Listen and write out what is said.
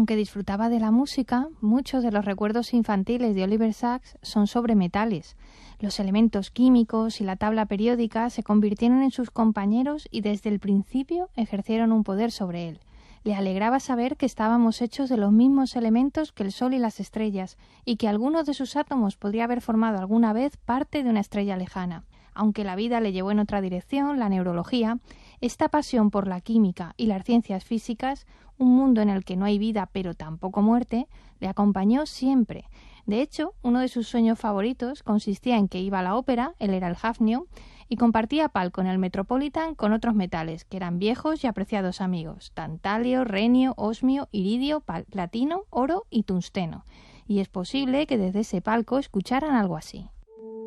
Aunque disfrutaba de la música, muchos de los recuerdos infantiles de Oliver Sacks son sobre metales. Los elementos químicos y la tabla periódica se convirtieron en sus compañeros y desde el principio ejercieron un poder sobre él. Le alegraba saber que estábamos hechos de los mismos elementos que el Sol y las estrellas, y que alguno de sus átomos podría haber formado alguna vez parte de una estrella lejana. Aunque la vida le llevó en otra dirección, la neurología, esta pasión por la química y las ciencias físicas, un mundo en el que no hay vida pero tampoco muerte, le acompañó siempre. De hecho, uno de sus sueños favoritos consistía en que iba a la ópera, él era el hafnio, y compartía palco en el Metropolitan con otros metales, que eran viejos y apreciados amigos: tantalio, renio, osmio, iridio, platino, oro y tungsteno. Y es posible que desde ese palco escucharan algo así.